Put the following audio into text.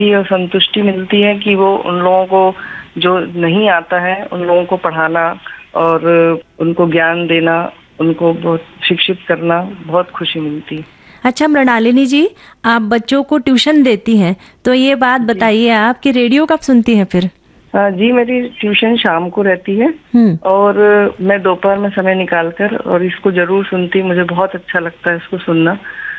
और संतुष्टि मिलती है कि वो उन लोगों को जो नहीं आता है उन लोगों को पढ़ाना और उनको ज्ञान देना, उनको बहुत शिक्षित करना, बहुत खुशी मिलती है। अच्छा मृणालिनी जी, आप बच्चों को ट्यूशन देती हैं, तो ये बात जी। बताइए आप कि रेडियो कब सुनती हैं फिर? जी, मेरी ट्यूशन शाम को रहती है हम्म। और मैं दोपहर में समय निकाल कर और इसको जरूर सुनती, मुझे बहुत अच्छा लगता है इसको सुनना।